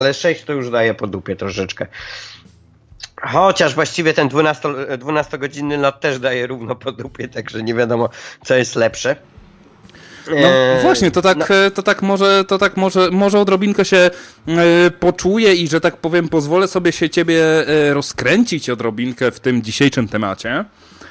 ale 6 to już daje po dupie troszeczkę. Chociaż właściwie ten 12-godzinny lot też daje równo po dupie, także nie wiadomo, co jest lepsze. No właśnie, to tak może odrobinkę się poczuję i, że tak powiem, pozwolę sobie się ciebie rozkręcić odrobinkę w tym dzisiejszym temacie.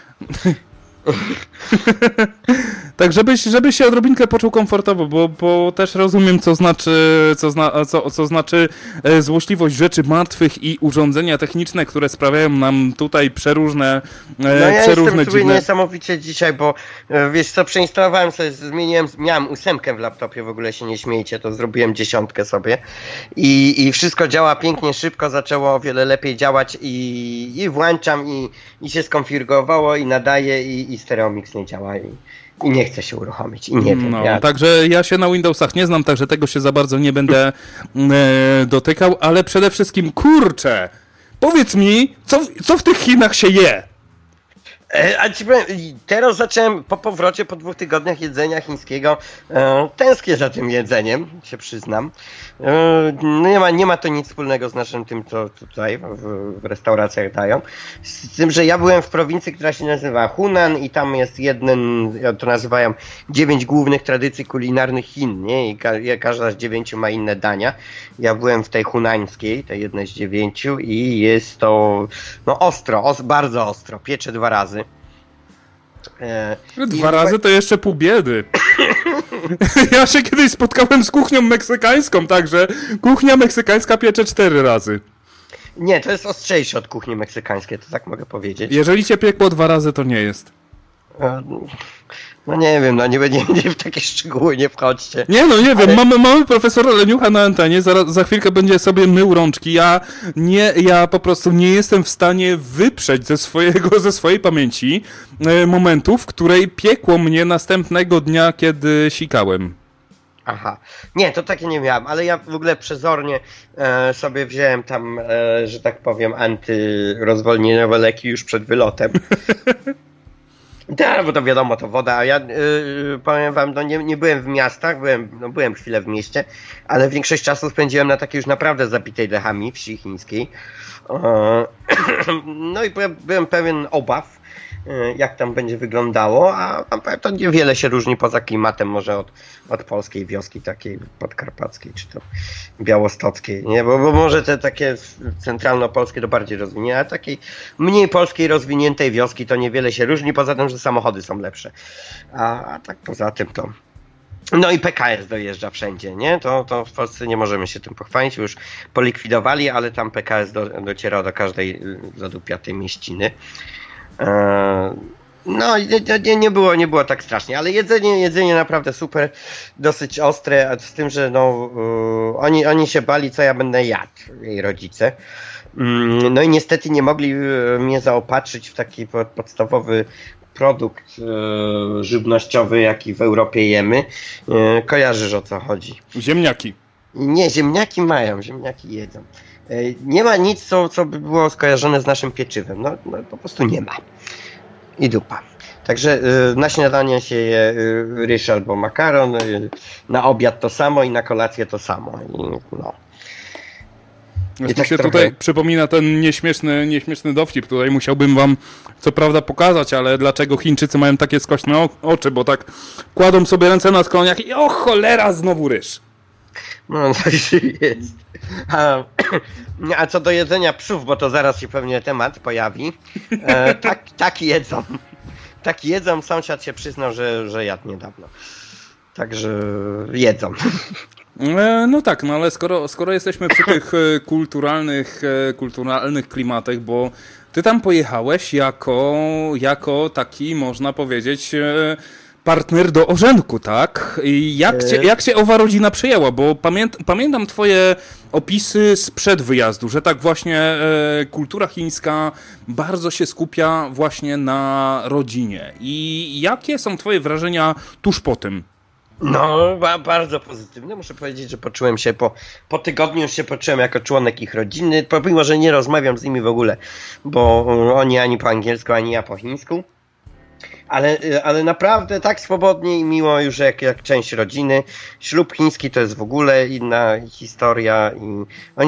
Tak, żebyś się odrobinkę poczuł komfortowo, bo też rozumiem, co znaczy złośliwość rzeczy martwych i urządzenia techniczne, które sprawiają nam tutaj przeróżne ja przeróżne jestem dziwne... niesamowicie dzisiaj, bo wiesz co, przeinstalowałem sobie, miałem 8 w laptopie, w ogóle się nie śmiejcie, to zrobiłem 10 sobie i wszystko działa pięknie, szybko, zaczęło o wiele lepiej działać i włączam i się skonfigurowało i nadaje i Stereomix nie działa i nie chce się uruchomić i nie wiem. Także ja się na Windowsach nie znam, także tego się za bardzo nie będę dotykał, ale przede wszystkim, kurczę, powiedz mi, co w tych Chinach się je? A ci powiem, teraz zacząłem po powrocie, po 2 tygodniach jedzenia chińskiego, tęsknię za tym jedzeniem, się przyznam. Nie ma to nic wspólnego z naszym tym, co tutaj w restauracjach dają. Z tym, że ja byłem w prowincji, która się nazywa Hunan i tam jest to nazywają 9 głównych tradycji kulinarnych Chin, nie? I każda z 9 ma inne dania. Ja byłem w tej hunańskiej, tej jednej z 9 i jest to ostro, bardzo ostro, piecze 2 razy. 2 razy to jeszcze pół biedy. Ja się kiedyś spotkałem z kuchnią meksykańską, także kuchnia meksykańska piecze 4 razy. Nie, to jest ostrzejsze od kuchni meksykańskiej, to tak mogę powiedzieć. Jeżeli cię piekło 2 razy, to nie jest. No nie wiem, nie w takie szczegóły nie wchodźcie. Nie wiem, mamy profesora Leniucha na antenie, za chwilkę będzie sobie mył rączki. Ja po prostu nie jestem w stanie wyprzeć ze swojej pamięci momentu, w której piekło mnie następnego dnia, kiedy sikałem. Aha. Nie, to takie nie miałem, ale ja w ogóle przezornie sobie wziąłem tam, że tak powiem, antyrozwolnieniowe leki już przed wylotem. Tak, bo to wiadomo, to woda, a ja powiem wam, nie byłem w miastach, byłem chwilę w mieście, ale większość czasu spędziłem na takiej już naprawdę zabitej dechami wsi chińskiej. No i byłem pewien obaw, jak tam będzie wyglądało, a to niewiele się różni poza klimatem może od polskiej wioski takiej podkarpackiej, czy to białostockiej, nie? Bo może te takie centralnopolskie to bardziej rozwinięte, a takiej mniej polskiej rozwiniętej wioski to niewiele się różni, poza tym, że samochody są lepsze. A tak poza tym to... No i PKS dojeżdża wszędzie, nie? To w Polsce nie możemy się tym pochwalić, już polikwidowali, ale tam PKS dociera do każdej zadupiatej mieściny. No nie było tak strasznie, ale jedzenie naprawdę super, dosyć ostre, a z tym, że oni się bali, co ja będę jadł, jej rodzice. No i niestety nie mogli mnie zaopatrzyć w taki podstawowy produkt żywnościowy, jaki w Europie jemy. Kojarzysz, o co chodzi? Ziemniaki. Nie, ziemniaki jedzą. Nie ma nic, co by było skojarzone z naszym pieczywem. No po prostu nie ma. I dupa. Także na śniadanie się je ryż albo makaron, na obiad to samo i na kolację to samo. Mi tak się tutaj przypomina ten nieśmieszny dowcip. Tutaj musiałbym wam co prawda pokazać, ale dlaczego Chińczycy mają takie skośne oczy, bo tak kładą sobie ręce na skroniach i o cholera, znowu ryż. No tak jest. A co do jedzenia psów, bo to zaraz się pewnie temat pojawi, tak jedzą. Tak jedzą, sąsiad się przyznał, że jadł niedawno. Także jedzą. No tak, no ale skoro jesteśmy przy tych kulturalnych klimatach, bo ty tam pojechałeś jako taki, można powiedzieć, partner do orzenku, tak? I jak cię owa rodzina przyjęła? Bo pamiętam twoje opisy sprzed wyjazdu, że tak właśnie kultura chińska bardzo się skupia właśnie na rodzinie. I jakie są twoje wrażenia tuż po tym? No, bardzo pozytywne. Muszę powiedzieć, że poczułem się po tygodniu już się poczułem jako członek ich rodziny, pomimo, że nie rozmawiam z nimi w ogóle, bo oni ani po angielsku, ani ja po chińsku. Ale naprawdę tak swobodnie i miło już jak część rodziny. Ślub chiński to jest w ogóle inna historia i oni